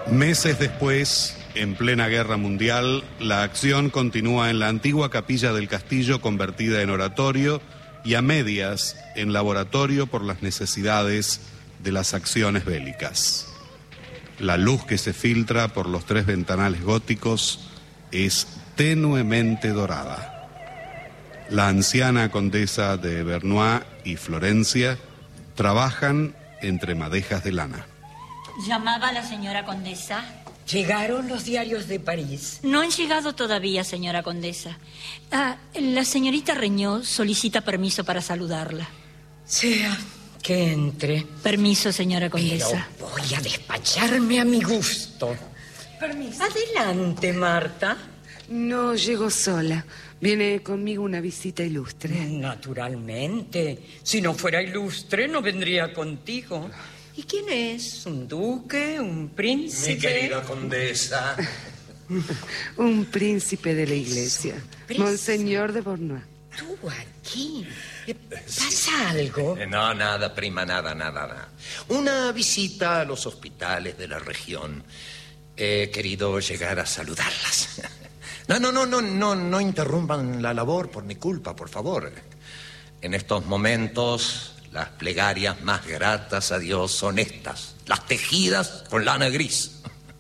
Meses después, en plena guerra mundial, la acción continúa en la antigua capilla del castillo convertida en oratorio y a medias en laboratorio por las necesidades de las acciones bélicas. La luz que se filtra por los 3 ventanales góticos es tenuemente dorada. La anciana condesa de Vernois y Florencia trabajan entre madejas de lana. ¿Llamaba a la señora condesa? ¿Llegaron los diarios de París? No han llegado todavía, señora condesa. La señorita Regnault solicita permiso para saludarla. Sea que entre. Permiso, señora condesa. Pero voy a despacharme a mi gusto. Permiso. Adelante, Marta. No llego sola. Viene conmigo una visita ilustre. Naturalmente. Si no fuera ilustre, no vendría contigo. ¿Y quién es? ¿Un duque? ¿Un príncipe? Mi querida condesa. Un príncipe de la iglesia. Monseñor de Vernois. ¿Tú aquí? ¿Pasa algo? No, nada, prima, nada. Una visita a los hospitales de la región. He querido llegar a saludarlas. No interrumpan la labor por mi culpa, por favor. En estos momentos, las plegarias más gratas a Dios son estas, las tejidas con lana gris.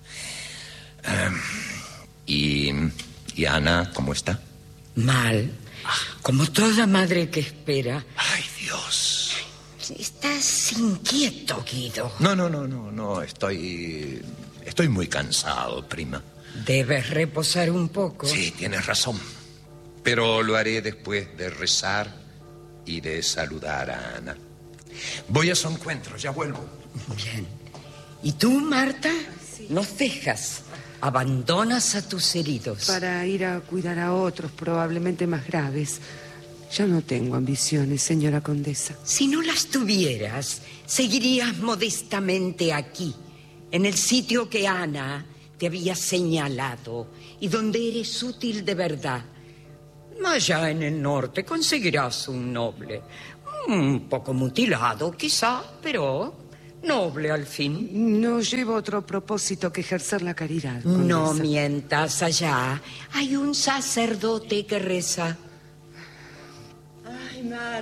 ¿Y Ana, cómo está? Mal, como toda madre que espera. ¡Ay, Dios! Estás inquieto, Guido. No, estoy muy cansado, prima. Debes reposar un poco. Sí, tienes razón. Pero lo haré después de rezar y de saludar a Ana. Voy a su encuentro, ya vuelvo. Bien. ¿Y tú, Marta? Sí. No cejas. Abandonas a tus heridos. Para ir a cuidar a otros, probablemente más graves. Ya no tengo ambiciones, señora condesa. Si no las tuvieras, seguirías modestamente aquí, en el sitio que Ana te había señalado y donde eres útil de verdad. Allá en el norte conseguirás un noble. Un poco mutilado, quizá, pero noble al fin. No llevo otro propósito que ejercer la caridad, condesa. No mientas, allá hay un sacerdote que reza. Ay,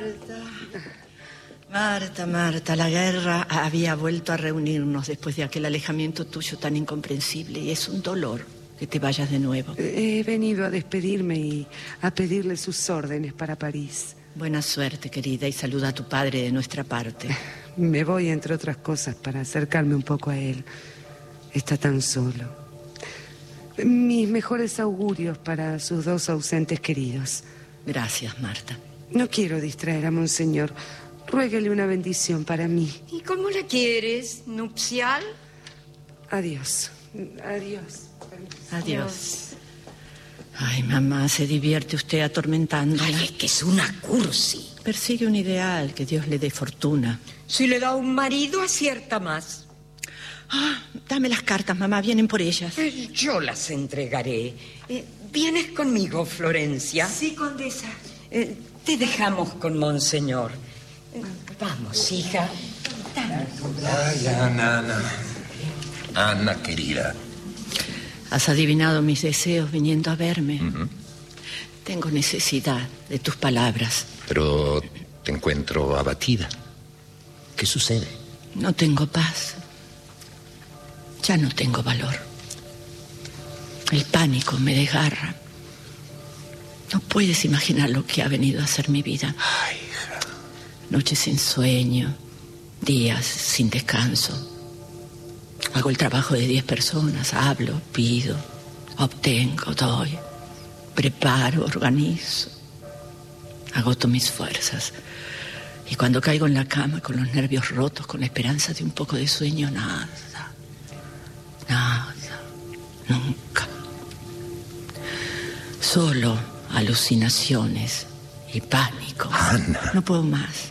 Marta, la guerra había vuelto a reunirnos después de aquel alejamiento tuyo tan incomprensible y es un dolor que te vayas de nuevo. He venido a despedirme y a pedirle sus órdenes para París. Buena suerte, querida, y saluda a tu padre de nuestra parte. Me voy, entre otras cosas, para acercarme un poco a él. Está tan solo. Mis mejores augurios para sus 2 ausentes queridos. Gracias, Marta. No quiero distraer a Monseñor. Ruéguele una bendición para mí. ¿Y cómo la quieres? ¿Nupcial? Adiós. Adiós. Ay, mamá, se divierte usted atormentándola. Ay, es que es una cursi. Persigue un ideal, que Dios le dé fortuna. Si le da un marido, acierta más. Dame las cartas, mamá, vienen por ellas. Yo las entregaré. ¿Vienes conmigo, Florencia? Sí, condesa. Te dejamos con Monseñor. Vamos, hija. Dame tu brazo. Ay, Ana, querida. Has adivinado mis deseos viniendo a verme. Tengo necesidad de tus palabras. Pero te encuentro abatida. ¿Qué sucede? No tengo paz. Ya no tengo valor. El pánico me desgarra. No puedes imaginar lo que ha venido a ser mi vida. Ay, hija. Noches sin sueño, días sin descanso. Hago el trabajo de 10 personas, hablo, pido, obtengo, doy, preparo, organizo. Agoto mis fuerzas. Y cuando caigo en la cama con los nervios rotos, con la esperanza de un poco de sueño, nada, nunca. Solo alucinaciones y pánico. Ana. No puedo más.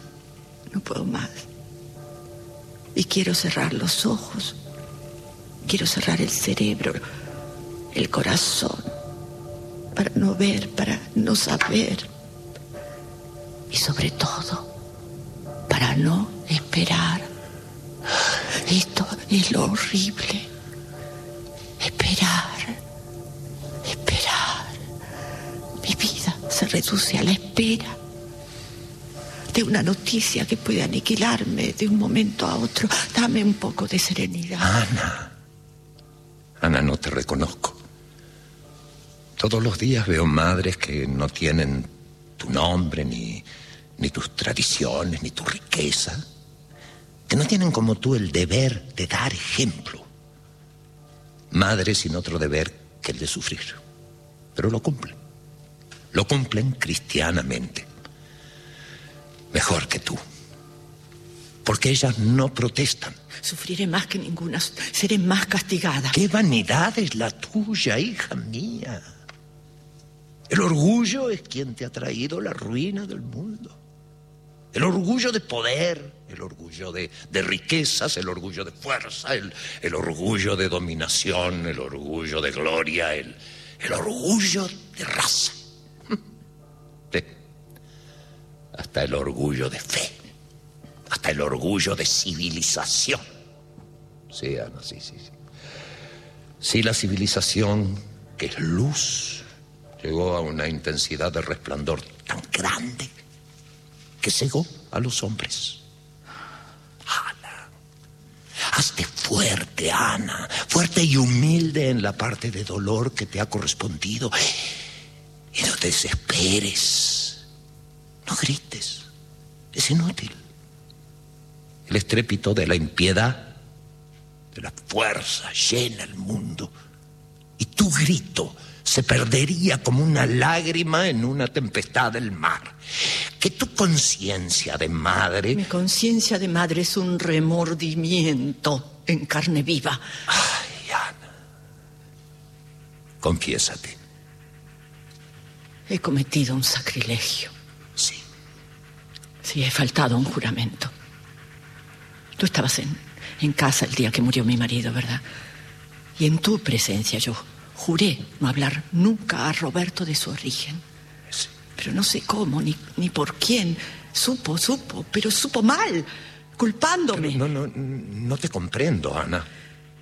Y quiero cerrar los ojos. Quiero cerrar el cerebro, el corazón, para no ver, para no saber. Y sobre todo, para no esperar. Esto es lo horrible. se reduce a la espera de una noticia que puede aniquilarme de un momento a otro. Dame un poco de serenidad. Ana, no te reconozco. Todos los días veo madres que no tienen tu nombre, ni tus tradiciones, ni tu riqueza, que no tienen como tú el deber de dar ejemplo. Madres sin otro deber que el de sufrir. Pero lo cumplen cristianamente. Mejor que tú. Porque ellas no protestan. Sufriré más que ninguna, seré más castigada. ¡Qué vanidad es la tuya, hija mía! El orgullo es quien te ha traído la ruina del mundo. El orgullo de poder, el orgullo de riquezas, el orgullo de fuerza, el orgullo de dominación, el orgullo de gloria, el orgullo de raza. Sí. Hasta el orgullo de fe, hasta el orgullo de civilización. Sí, Ana, sí. Sí, la civilización, que es luz, llegó a una intensidad de resplandor tan grande que cegó a los hombres. Ana, hazte fuerte, Ana, fuerte y humilde en la parte de dolor que te ha correspondido. Y no te desesperes, no grites, es inútil. El estrépito de la impiedad, de la fuerza, llena el mundo. Y tu grito se perdería como una lágrima en una tempestad del mar. Que tu conciencia de madre... Mi conciencia de madre es un remordimiento en carne viva. Ay, Ana. Confiésate. He cometido un sacrilegio. Sí. Sí, he faltado a un juramento. Tú estabas en casa el día que murió mi marido, ¿verdad? Y en tu presencia yo juré no hablar nunca a Roberto de su origen. Sí. Pero no sé cómo, ni por quién. Supo, pero supo mal, culpándome. Pero no te comprendo, Ana.